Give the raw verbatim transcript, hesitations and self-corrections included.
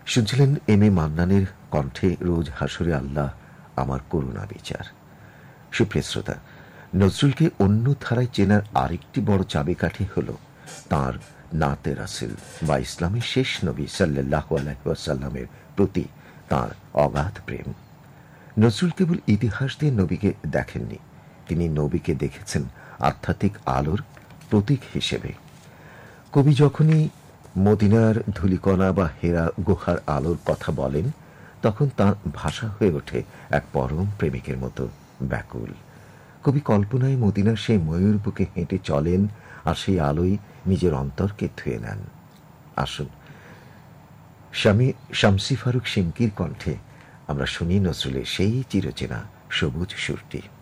শুনছিলেন M A মান্নানের কণ্ঠে রোজ হাসরে আল্লাহ আমার করুণা বিচার। সুপ্রিয় শ্রোতা, নজরুলকে অন্য ধারায় চেনার আরেকটি বড় চাবিকাঠি হল তাঁর নাতে রাসূল বা ইসলামের শেষ নবী সাল্লাল্লাহু আলাইহি ওয়াসাল্লামের প্রতি তাঁর অগাধ প্রেম। নজরুল কেবল ইতিহাস দিয়ে নবীকে দেখেননি, তিনি নবীকে দেখেছেন আধ্যাত্মিক আলোর প্রতীক হিসেবে। কবি যখনই মদিনার ধূলিকণা বা হেরা গুহার আলোর কথা বলেন, তখন তাঁর ভাষা হয়ে ওঠে এক পরম প্রেমিকের মতো ব্যাকুল। কবি কল্পনায় মদিনার সেই ময়ূর বুকে হেঁটে চলেন, আর সেই আলোই নিজের অন্তরকে ধুয়ে নেন। আসুন স্বামী শামসী ফারুক শিমকির কণ্ঠে আমরা শুনি নজরুলের সেই চিরচেনা সবুজ সুরটি।